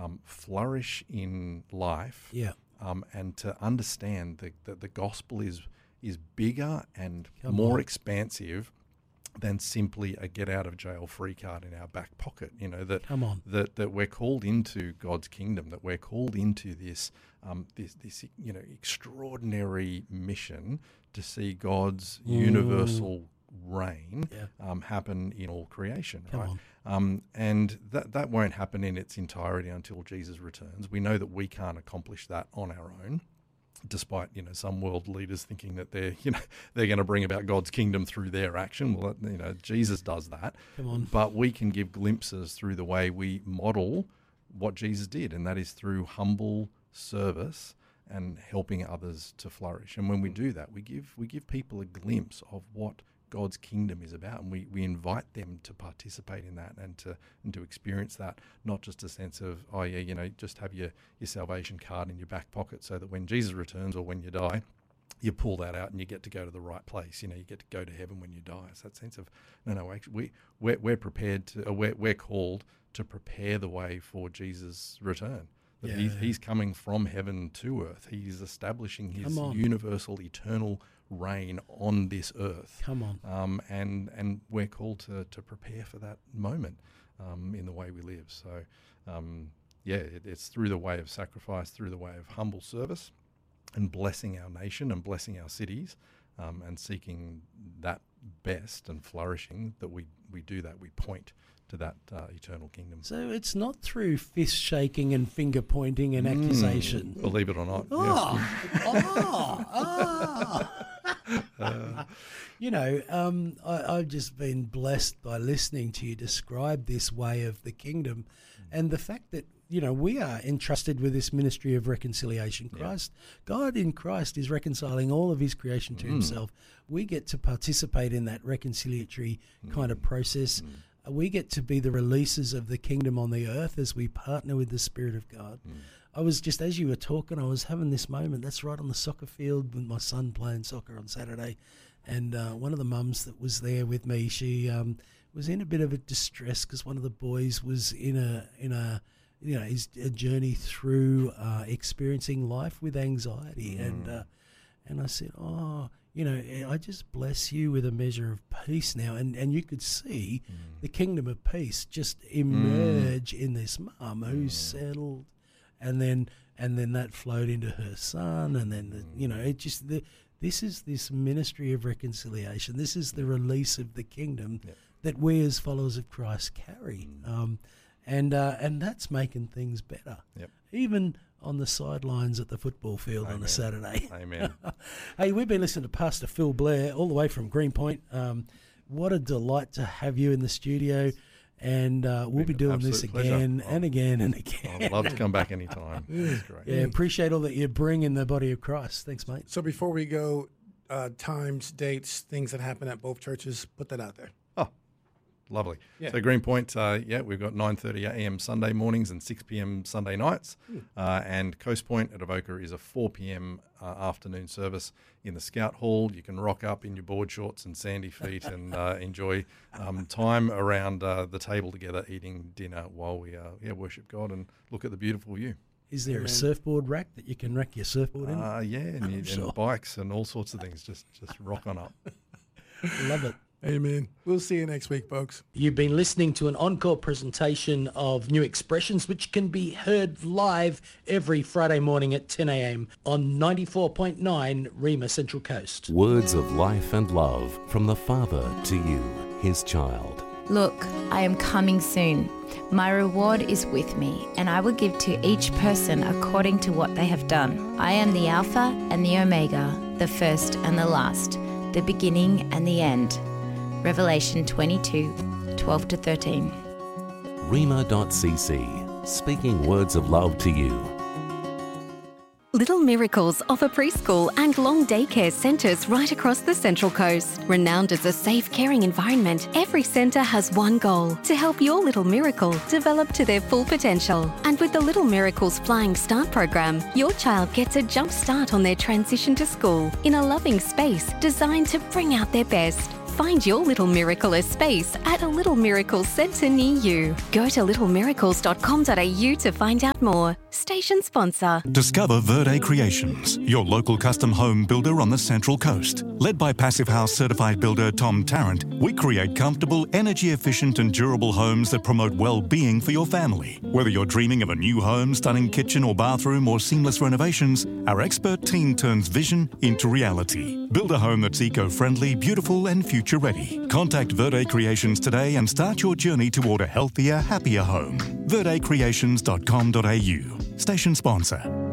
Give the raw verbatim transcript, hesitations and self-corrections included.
um, flourish in life, Yeah. um, and to understand that, that the gospel is is bigger and Come more on. expansive than simply a get out of jail free card in our back pocket. You know, that Come on. that that we're called into God's kingdom, that we're called into this um, this this you know extraordinary mission to see God's Mm. universal reign Yeah. um, happen in all creation. Come right? on. Um, and that that won't happen in its entirety until Jesus returns. We know that we can't accomplish that on our own, despite you know some world leaders thinking that they're you know they're going to bring about God's kingdom through their action. Well, you know Jesus does that, Come on. but we can give glimpses through the way we model what Jesus did, and that is through humble service and helping others to flourish. And when we do that, we give we give people a glimpse of what God's kingdom is about, and we, we invite them to participate in that and to and to experience that, not just a sense of, oh yeah, you know, just have your, your salvation card in your back pocket so that when Jesus returns or when you die, you pull that out and you get to go to the right place. You know, you get to go to heaven when you die. It's that sense of, no, no, actually, we, we're, we're prepared to, uh, we're, we're called to prepare the way for Jesus' return. That Yeah. he's, he's coming from heaven to earth. He's establishing his Come on. universal, eternal reign on this earth. Come on. Um, and and we're called to, to prepare for that moment um, in the way we live. So, um, yeah, it, it's through the way of sacrifice, through the way of humble service and blessing our nation and blessing our cities um, and seeking that best and flourishing that we, we do that. We point to that uh, eternal kingdom. So it's not through fist shaking and finger pointing and Mm, accusation. believe it or not. Oh, oh, oh. Uh, You know, um, I, I've just been blessed by listening to you describe this way of the kingdom and the fact that, you know, we are entrusted with this ministry of reconciliation. Christ, God in Christ is reconciling all of his creation to himself. We get to participate in that reconciliatory kind of process. Uh, We get to be the releases of the kingdom on the earth as we partner with the Spirit of God. I was just, as you were talking, I was having this moment. That's right on the soccer field with my son playing soccer on Saturday. And uh, one of the mums that was there with me, she um, was in a bit of a distress because one of the boys was in a, in a you know, his a journey through uh, experiencing life with anxiety. Mm. And, uh, and I said, oh, you know, I just bless you with a measure of peace now. And, and you could see Mm. the kingdom of peace just emerge in this mum who's settled. And then and then that flowed into her son. And then, the, you know, it just, the, this is this ministry of reconciliation. This is the release of the kingdom Yep. that we as followers of Christ carry. Um, and uh, and that's making things better. Yep. Even on the sidelines at the football field on Amen. a Saturday. Amen. Hey, we've been listening to Pastor Phil Blair all the way from Greenpoint. Um, what a delight to have you in the studio. And uh, we'll Been be an doing this absolute pleasure. again Oh. and again and again. I'd love to come back anytime. It's great. Yeah, appreciate all that you bring in the body of Christ. Thanks, mate. So before we go, uh, times, dates, things that happen at both churches, put that out there. Oh, lovely. Yeah. So Greenpoint, uh, yeah, we've got nine thirty a.m. Sunday mornings and six p.m. Sunday nights. Uh, and Coast Point at Avoca is a four p.m. Uh, afternoon service in the Scout Hall. You can rock up in your board shorts and sandy feet and uh, enjoy um, time around uh, the table together eating dinner while we uh, yeah, worship God and look at the beautiful view. Is there Amen. a surfboard rack that you can rack your surfboard in? Uh, yeah, and, you, Sure. and bikes and all sorts of things. Just, just rock on up. Love it. Amen. We'll see you next week, folks. You've been listening to an encore presentation of New Expressions, which can be heard live every Friday morning at ten a.m. on ninety-four point nine Rima Central Coast. Words of life and love from the Father to you, his child. Look, I am coming soon. My reward is with me, and I will give to each person according to what they have done. I am the Alpha and the Omega, the first and the last, the beginning and the end. Revelation twenty-two, twelve to thirteen. Rima dot c c, speaking words of love to you. Little Miracles offer preschool and long daycare centres right across the Central Coast. Renowned as a safe, caring environment, every centre has one goal: to help your little miracle develop to their full potential. And with the Little Miracles Flying Start program, your child gets a jump start on their transition to school in a loving space designed to bring out their best. Find your Little Miracle space at a Little Miracle centre near you. Go to little miracles dot com dot a u to find out more. Station sponsor. Discover Verde Creations, your local custom home builder on the Central Coast. Led by Passive House certified builder Tom Tarrant, we create comfortable, energy-efficient and durable homes that promote well-being for your family. Whether you're dreaming of a new home, stunning kitchen or bathroom, or seamless renovations, our expert team turns vision into reality. Build a home that's eco-friendly, beautiful and future-ready. Contact Verde Creations today and start your journey toward a healthier, happier home. verde creations dot com dot a u. Station sponsor.